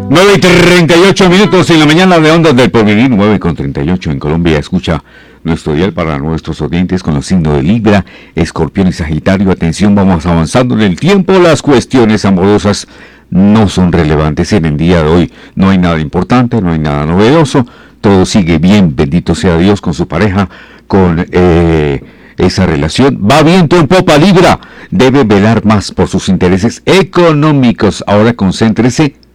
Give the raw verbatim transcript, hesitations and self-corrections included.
nueve y treinta y ocho minutos en la mañana de Ondas del Porvenir, nueve con treinta y ocho en Colombia. Escucha nuestro dial para nuestros oyentes con los signos de Libra, Escorpión y Sagitario. Atención, vamos avanzando en el tiempo. Las cuestiones amorosas no son relevantes en el día de hoy. No hay nada importante, no hay nada novedoso. Todo sigue bien, bendito sea Dios, con su pareja, con eh, esa relación. Va viento en popa, Libra. Debe velar más por sus intereses económicos. Ahora concéntrese